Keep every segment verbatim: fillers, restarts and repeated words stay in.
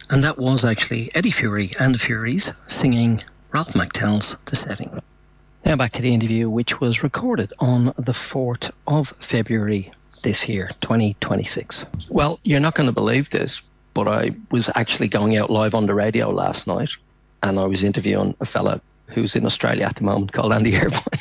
And that was actually Eddie Fury and the Furies singing Ralph McTell's The Setting. Now back to the interview, which was recorded on the fourth of February this year, twenty twenty-six. Well, you're not going to believe this, but I was actually going out live on the radio last night, and I was interviewing a fella who's in Australia at the moment called Andy Irvine.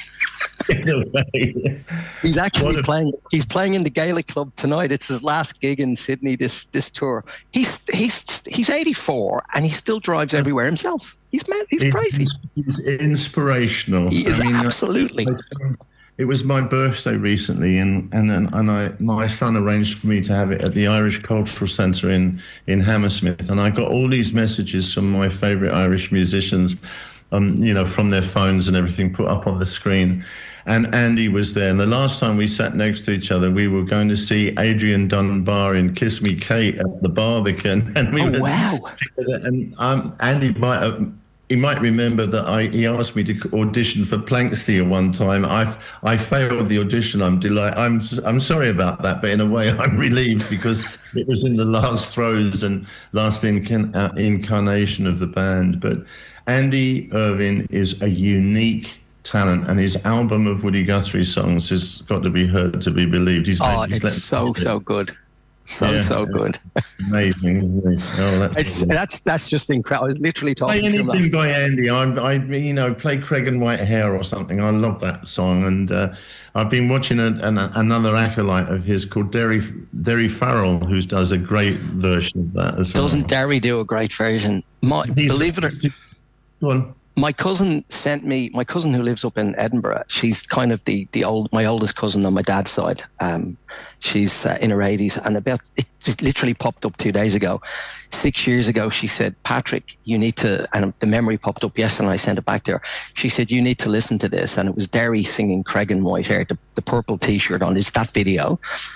He's actually a- playing. He's playing in the Gaelic Club tonight. It's his last gig in Sydney this this tour. He's he's he's eighty-four and he still drives everywhere himself. He's mad. He's it, crazy. He's inspirational. He is I mean, absolutely. I, it was my birthday recently, and and and I my son arranged for me to have it at the Irish Cultural Centre in in Hammersmith, and I got all these messages from my favourite Irish musicians, um, you know, from their phones and everything put up on the screen. And Andy was there. And the last time we sat next to each other, we were going to see Adrian Dunbar in Kiss Me Kate at the Barbican. And we oh, were, wow. And um, Andy might have, he might remember that I he asked me to audition for Planksteer one time. I I failed the audition. I'm delighted. I'm I'm sorry about that, but in a way I'm relieved because it was in the last throes and last inc- uh, incarnation of the band. But Andy Irvine is a unique talent, and his album of Woody Guthrie songs has got to be heard to be believed. He's oh, made, he's it's so so good, so yeah, so good. Amazing, isn't he? Oh, that's it's, that's that's just incredible. I was literally talking play to him. Anything by Andy. I, I, you know, play Craig and White Hair or something. I love that song, and uh, I've been watching a, an, another acolyte of his called Derry Derry Farrell, who does a great version of that as well. Doesn't Derry do a great version? My, believe it or go on. My cousin sent me, my cousin who lives up in Edinburgh, she's kind of the, the old, my oldest cousin on my dad's side. Um, she's uh, in her eighties, and about, it, it literally popped up two days ago. Six years ago, she said, Patrick, you need to, and the memory popped up yesterday and I sent it back to her. She said, you need to listen to this. And it was Derry singing Craig and White Hair, the, the purple t-shirt on this, that video,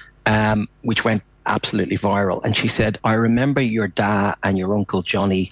um, which went absolutely viral. And she said, I remember your dad and your uncle Johnny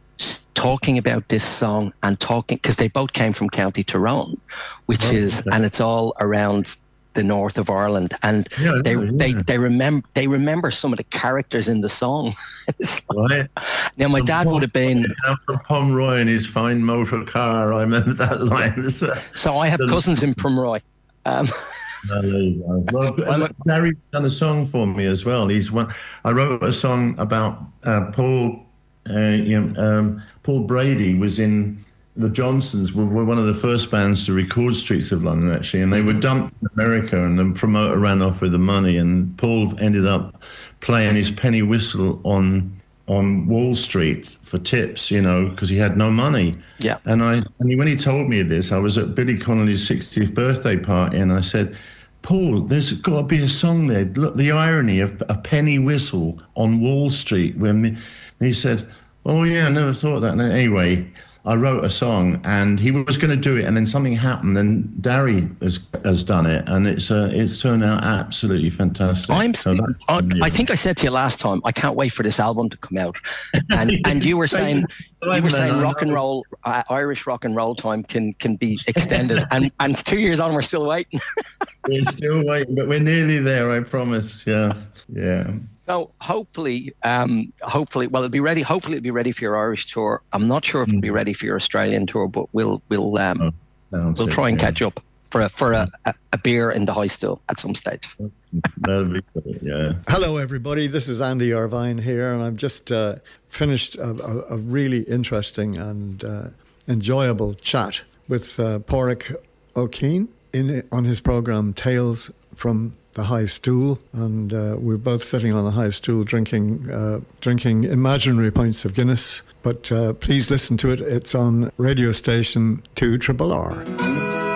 talking about this song and talking, because they both came from County Tyrone, which oh, is, okay. and it's all around the north of Ireland, and yeah, they yeah. they they remember they remember some of the characters in the song. Right. Now my dad would have been I'm from Pomeroy in his fine motor car. I remember that line. So I have cousins in Pomeroy. Um, Oh, there you go. Well, Gary's done a song for me as well. He's one. I wrote a song about uh, Paul. Uh, you know, um, Paul Brady was in the Johnsons. Were, were one of the first bands to record Streets of London, actually, and they were dumped in America, and the promoter ran off with the money, and Paul ended up playing his penny whistle on on Wall Street for tips, you know, because he had no money. Yeah. And I and he, when he told me this, I was at Billy Connolly's sixtieth birthday party, and I said, Paul, there's got to be a song there. Look, the irony of a penny whistle on Wall Street. When the, and he said, oh, yeah, I never thought that. And anyway, I wrote a song, and he was going to do it, and then something happened, and Derry has has done it, and it's uh, it's turned out absolutely fantastic. I'm, so I, I think I said to you last time, I can't wait for this album to come out, and and you were saying you were saying rock and roll, uh, Irish rock and roll time can can be extended, and and two years on, we're still waiting. We're still waiting, but we're nearly there, I promise. Yeah, yeah. So hopefully, um, hopefully, well, it'll be ready. Hopefully, it'll be ready for your Irish tour. I'm not sure if it'll be ready for your Australian tour, but we'll we'll um, oh, we'll try and yeah. catch up for a for a, a, a beer in the high still at some stage. That'll be good, yeah. Hello, everybody. This is Andy Irvine here, and I've just uh, finished a, a, a really interesting and uh, enjoyable chat with uh, Pádraig O'Keefe in on his program Tales from the High Stool, and uh, we're both sitting on the high stool drinking uh, drinking imaginary pints of Guinness. But uh, please listen to it. It's on radio station two R R R.